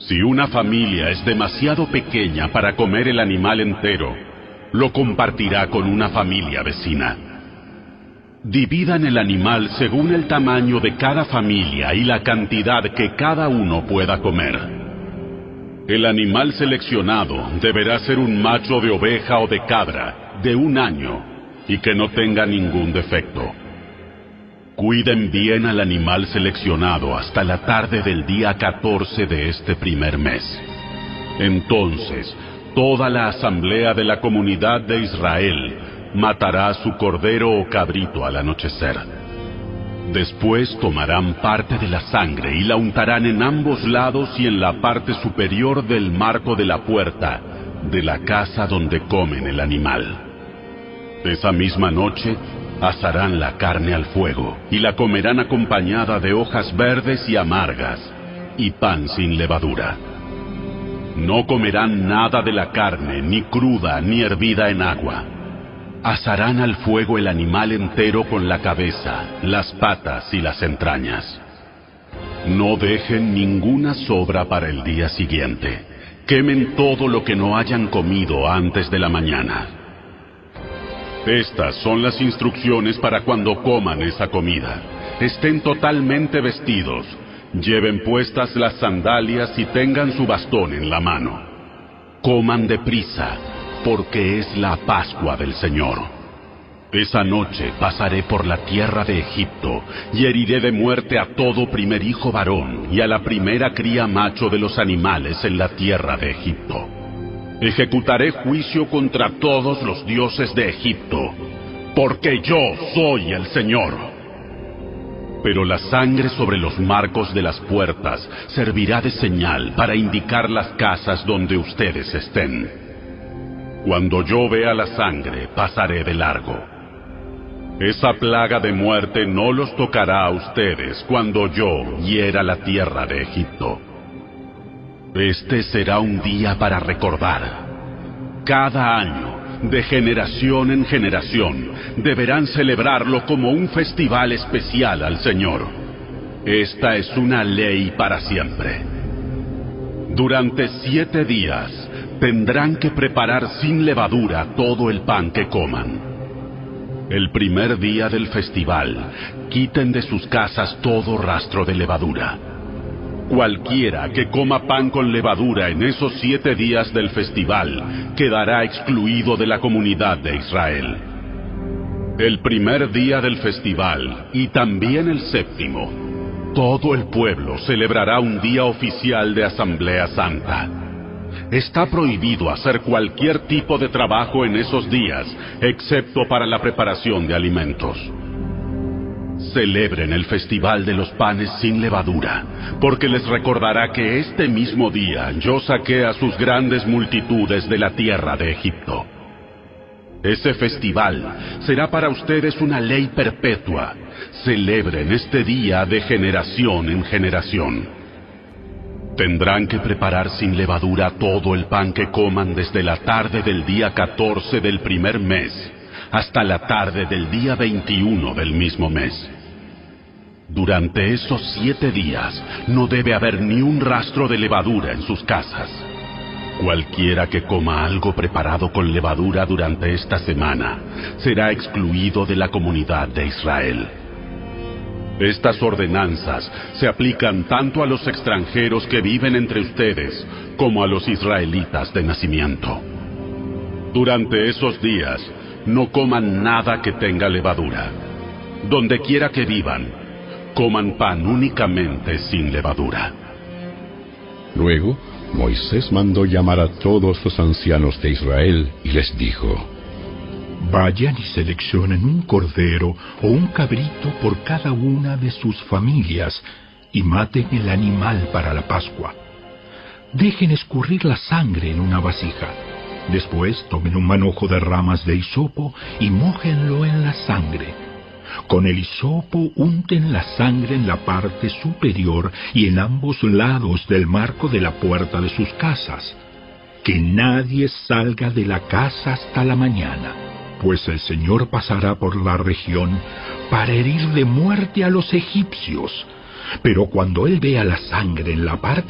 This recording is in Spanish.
Si una familia es demasiado pequeña para comer el animal entero, lo compartirá con una familia vecina. Dividan el animal según el tamaño de cada familia y la cantidad que cada uno pueda comer. El animal seleccionado deberá ser un macho de oveja o de cabra de 1 año y que no tenga ningún defecto. Cuiden bien al animal seleccionado hasta la tarde del día 14 de este primer mes. Entonces, toda la asamblea de la comunidad de Israel matará su cordero o cabrito al anochecer. Después tomarán parte de la sangre y la untarán en ambos lados y en la parte superior del marco de la puerta de la casa donde comen el animal. Esa misma noche asarán la carne al fuego y la comerán acompañada de hojas verdes y amargas y pan sin levadura. No comerán nada de la carne, ni cruda ni hervida en agua. Asarán al fuego el animal entero con la cabeza, las patas y las entrañas. No dejen ninguna sobra para el día siguiente. Quemen todo lo que no hayan comido antes de la mañana. Estas son las instrucciones para cuando coman esa comida. Estén totalmente vestidos, lleven puestas las sandalias y tengan su bastón en la mano. Coman deprisa, porque es la Pascua del Señor. Esa noche pasaré por la tierra de Egipto y heriré de muerte a todo primer hijo varón y a la primera cría macho de los animales en la tierra de Egipto. Ejecutaré juicio contra todos los dioses de Egipto, porque yo soy el Señor. Pero la sangre sobre los marcos de las puertas servirá de señal para indicar las casas donde ustedes estén. Cuando yo vea la sangre, pasaré de largo. Esa plaga de muerte no los tocará a ustedes cuando yo hiera la tierra de Egipto. Este será un día para recordar. Cada año, de generación en generación, deberán celebrarlo como un festival especial al Señor. Esta es una ley para siempre. Durante 7 días, tendrán que preparar sin levadura todo el pan que coman. El primer día del festival, quiten de sus casas todo rastro de levadura. Cualquiera que coma pan con levadura en esos 7 días del festival quedará excluido de la comunidad de Israel. El primer día del festival y también el 7º, todo el pueblo celebrará un día oficial de Asamblea Santa. Está prohibido hacer cualquier tipo de trabajo en esos días, excepto para la preparación de alimentos. Celebren el festival de los panes sin levadura, porque les recordará que este mismo día yo saqué a sus grandes multitudes de la tierra de Egipto. Ese festival será para ustedes una ley perpetua. Celebren este día de generación en generación. Tendrán que preparar sin levadura todo el pan que coman desde la tarde del día 14 del primer mes hasta la tarde del día 21 del mismo mes. Durante esos 7 días no debe haber ni un rastro de levadura en sus casas. Cualquiera que coma algo preparado con levadura durante esta semana será excluido de la comunidad de Israel. Estas ordenanzas se aplican tanto a los extranjeros que viven entre ustedes como a los israelitas de nacimiento. Durante esos días, no coman nada que tenga levadura. Donde quiera que vivan, coman pan únicamente sin levadura. Luego, Moisés mandó llamar a todos los ancianos de Israel y les dijo: Vayan y seleccionen un cordero o un cabrito por cada una de sus familias y maten el animal para la Pascua. Dejen escurrir la sangre en una vasija. Después tomen un manojo de ramas de hisopo y mójenlo en la sangre. Con el hisopo unten la sangre en la parte superior y en ambos lados del marco de la puerta de sus casas. Que nadie salga de la casa hasta la mañana, pues el Señor pasará por la región para herir de muerte a los egipcios. Pero cuando Él vea la sangre en la parte